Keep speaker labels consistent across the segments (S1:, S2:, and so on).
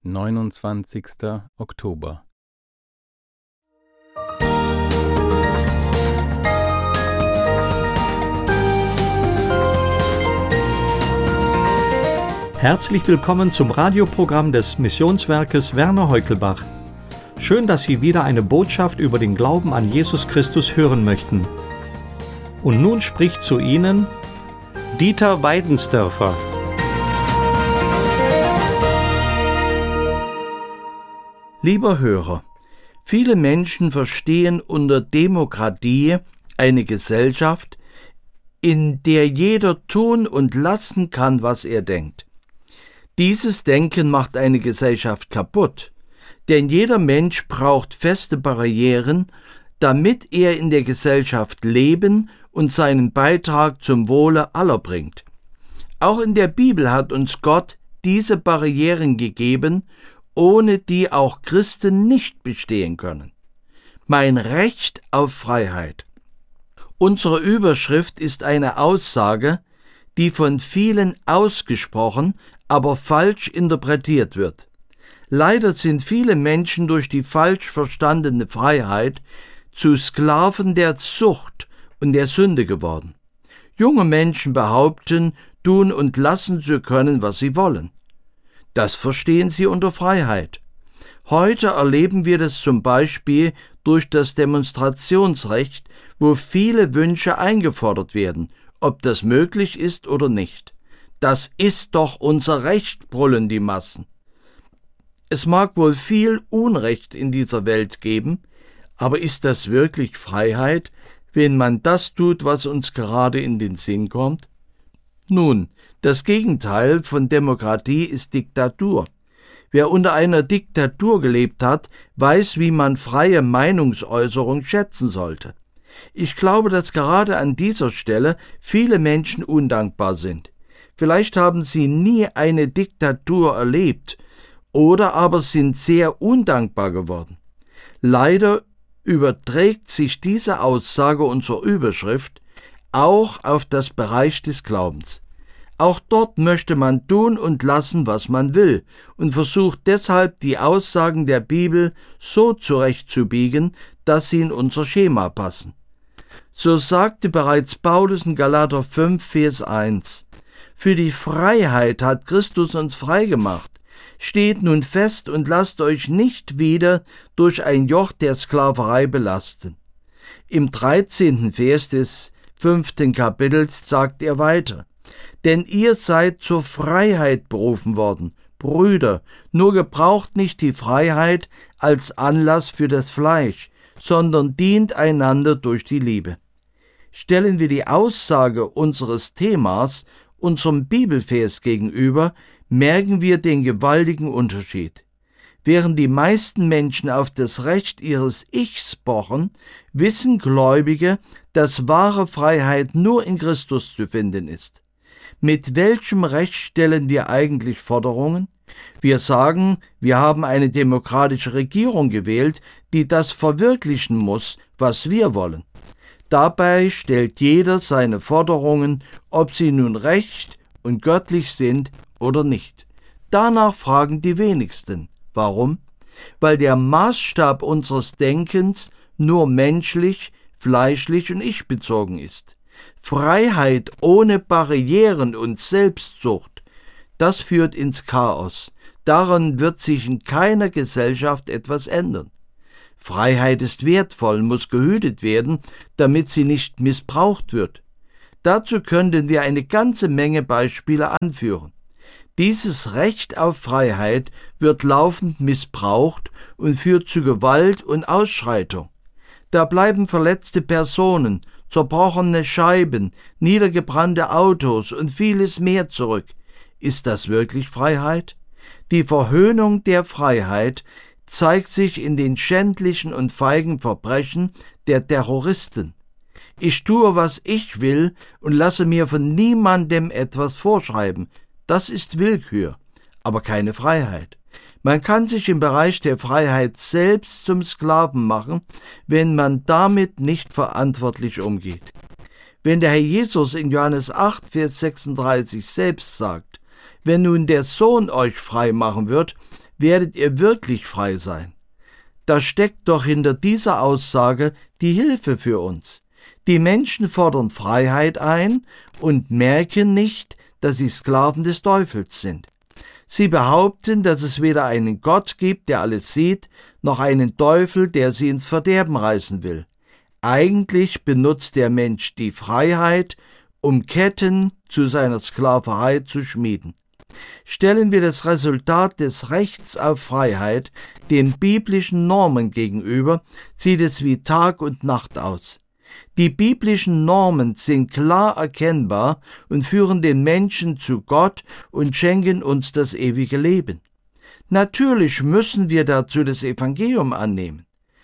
S1: 29. Oktober.
S2: Herzlich willkommen zum Radioprogramm des Missionswerkes Werner Heukelbach. Schön, dass Sie wieder eine Botschaft über den Glauben an Jesus Christus hören möchten. Und nun spricht zu Ihnen Dieter Weidensdörfer.
S3: Lieber Hörer, viele Menschen verstehen unter Demokratie eine Gesellschaft, in der jeder tun und lassen kann, was er denkt. Dieses Denken macht eine Gesellschaft kaputt, denn jeder Mensch braucht feste Barrieren, damit er in der Gesellschaft leben und seinen Beitrag zum Wohle aller bringt. Auch in der Bibel hat uns Gott diese Barrieren gegeben, ohne die auch Christen nicht bestehen können. Mein Recht auf Freiheit. Unsere Überschrift ist eine Aussage, die von vielen ausgesprochen, aber falsch interpretiert wird. Leider sind viele Menschen durch die falsch verstandene Freiheit zu Sklaven der Zucht und der Sünde geworden. Junge Menschen behaupten, tun und lassen zu können, was sie wollen. Das verstehen sie unter Freiheit. Heute erleben wir das zum Beispiel durch das Demonstrationsrecht, wo viele Wünsche eingefordert werden, ob das möglich ist oder nicht. Das ist doch unser Recht, brüllen die Massen. Es mag wohl viel Unrecht in dieser Welt geben, aber ist das wirklich Freiheit, wenn man das tut, was uns gerade in den Sinn kommt? Nun, das Gegenteil von Demokratie ist Diktatur. Wer unter einer Diktatur gelebt hat, weiß, wie man freie Meinungsäußerung schätzen sollte. Ich glaube, dass gerade an dieser Stelle viele Menschen undankbar sind. Vielleicht haben sie nie eine Diktatur erlebt oder aber sind sehr undankbar geworden. Leider überträgt sich diese Aussage unserer Überschrift auch auf das Bereich des Glaubens. Auch dort möchte man tun und lassen, was man will, und versucht deshalb, die Aussagen der Bibel so zurechtzubiegen, dass sie in unser Schema passen. So sagte bereits Paulus in Galater 5, Vers 1: Für die Freiheit hat Christus uns freigemacht. Steht nun fest und lasst euch nicht wieder durch ein Joch der Sklaverei belasten. Im 13. Vers des 5. Kapitels sagt er weiter: Denn ihr seid zur Freiheit berufen worden, Brüder, nur gebraucht nicht die Freiheit als Anlass für das Fleisch, sondern dient einander durch die Liebe. Stellen wir die Aussage unseres Themas unserem Bibelvers gegenüber, merken wir den gewaltigen Unterschied. Während die meisten Menschen auf das Recht ihres Ichs pochen, wissen Gläubige, dass wahre Freiheit nur in Christus zu finden ist. Mit welchem Recht stellen wir eigentlich Forderungen? Wir sagen, wir haben eine demokratische Regierung gewählt, die das verwirklichen muss, was wir wollen. Dabei stellt jeder seine Forderungen, ob sie nun recht und göttlich sind oder nicht. Danach fragen die wenigsten. Warum? Weil der Maßstab unseres Denkens nur menschlich, fleischlich und ich-bezogen ist. Freiheit ohne Barrieren und Selbstsucht, das führt ins Chaos. Daran wird sich in keiner Gesellschaft etwas ändern. Freiheit ist wertvoll, muss gehütet werden, damit sie nicht missbraucht wird. Dazu könnten wir eine ganze Menge Beispiele anführen. Dieses Recht auf Freiheit wird laufend missbraucht und führt zu Gewalt und Ausschreitung. Da bleiben verletzte Personen, zerbrochene Scheiben, niedergebrannte Autos und vieles mehr zurück. Ist das wirklich Freiheit? Die Verhöhnung der Freiheit zeigt sich in den schändlichen und feigen Verbrechen der Terroristen. Ich tue, was ich will und lasse mir von niemandem etwas vorschreiben. Das ist Willkür, aber keine Freiheit. Man kann sich im Bereich der Freiheit selbst zum Sklaven machen, wenn man damit nicht verantwortlich umgeht. Wenn der Herr Jesus in Johannes 8, Vers 36 selbst sagt: Wenn nun der Sohn euch frei machen wird, werdet ihr wirklich frei sein. Da steckt doch hinter dieser Aussage die Hilfe für uns. Die Menschen fordern Freiheit ein und merken nicht, dass sie Sklaven des Teufels sind. Sie behaupten, dass es weder einen Gott gibt, der alles sieht, noch einen Teufel, der sie ins Verderben reißen will. Eigentlich benutzt der Mensch die Freiheit, um Ketten zu seiner Sklaverei zu schmieden. Stellen wir das Resultat des Rechts auf Freiheit den biblischen Normen gegenüber, sieht es wie Tag und Nacht aus. Die biblischen Normen sind klar erkennbar und führen den Menschen zu Gott und schenken uns das ewige Leben. Natürlich müssen wir dazu das Evangelium annehmen.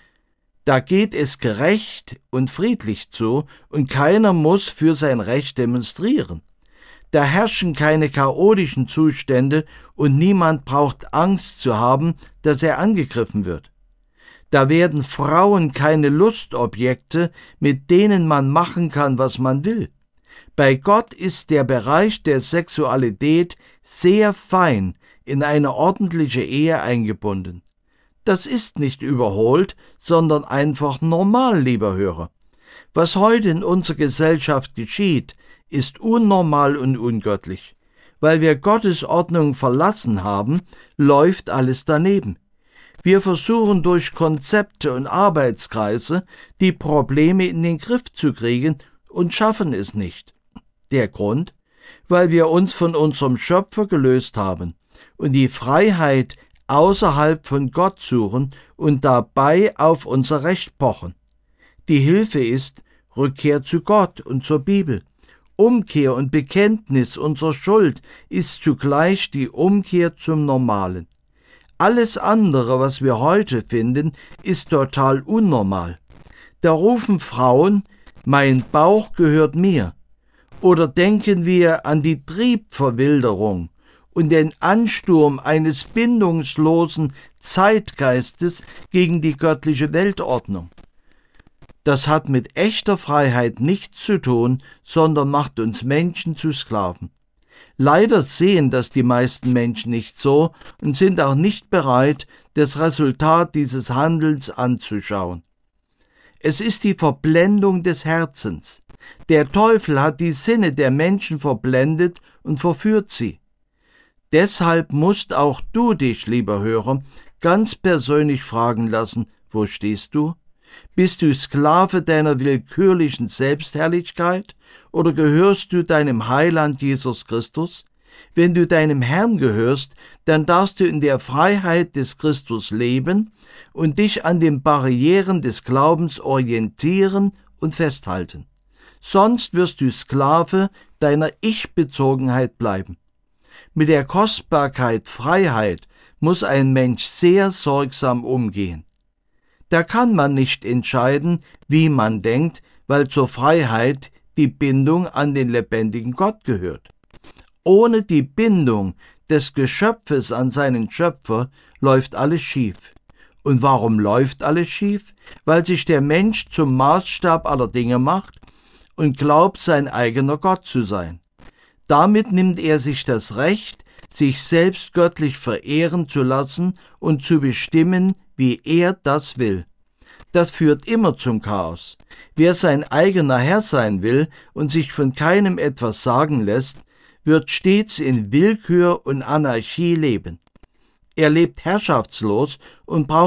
S3: Da geht es gerecht und friedlich zu und keiner muss für sein Recht demonstrieren. Da herrschen keine chaotischen Zustände und niemand braucht Angst zu haben, dass er angegriffen wird. Da werden Frauen keine Lustobjekte, mit denen man machen kann, was man will. Bei Gott ist der Bereich der Sexualität sehr fein in eine ordentliche Ehe eingebunden. Das ist nicht überholt, sondern einfach normal, lieber Hörer. Was heute in unserer Gesellschaft geschieht, ist unnormal und ungöttlich. Weil wir Gottes Ordnung verlassen haben, läuft alles daneben. Wir versuchen durch Konzepte und Arbeitskreise die Probleme in den Griff zu kriegen und schaffen es nicht. Der Grund? Weil wir uns von unserem Schöpfer gelöst haben und die Freiheit außerhalb von Gott suchen und dabei auf unser Recht pochen. Die Hilfe ist Rückkehr zu Gott und zur Bibel. Umkehr und Bekenntnis unserer Schuld ist zugleich die Umkehr zum Normalen. Alles andere, was wir heute finden, ist total unnormal. Da rufen Frauen, mein Bauch gehört mir. Oder denken wir an die Triebverwilderung und den Ansturm eines bindungslosen Zeitgeistes gegen die göttliche Weltordnung. Das hat mit echter Freiheit nichts zu tun, sondern macht uns Menschen zu Sklaven. Leider sehen das die meisten Menschen nicht so und sind auch nicht bereit, das Resultat dieses Handelns anzuschauen. Es ist die Verblendung des Herzens. Der Teufel hat die Sinne der Menschen verblendet und verführt sie. Deshalb musst auch du dich, lieber Hörer, ganz persönlich fragen lassen, wo stehst du? Bist du Sklave deiner willkürlichen Selbstherrlichkeit oder gehörst du deinem Heiland Jesus Christus? Wenn du deinem Herrn gehörst, dann darfst du in der Freiheit des Christus leben und dich an den Barrieren des Glaubens orientieren und festhalten. Sonst wirst du Sklave deiner Ich-Bezogenheit bleiben. Mit der Kostbarkeit Freiheit muss ein Mensch sehr sorgsam umgehen. Da kann man nicht entscheiden, wie man denkt, weil zur Freiheit die Bindung an den lebendigen Gott gehört. Ohne die Bindung des Geschöpfes an seinen Schöpfer läuft alles schief. Und warum läuft alles schief? Weil sich der Mensch zum Maßstab aller Dinge macht und glaubt, sein eigener Gott zu sein. Damit nimmt er sich das Recht, sich selbst göttlich verehren zu lassen und zu bestimmen, wie er das will. Das führt immer zum Chaos. Wer sein eigener Herr sein will und sich von keinem etwas sagen lässt, wird stets in Willkür und Anarchie leben. Er lebt herrschaftslos und braucht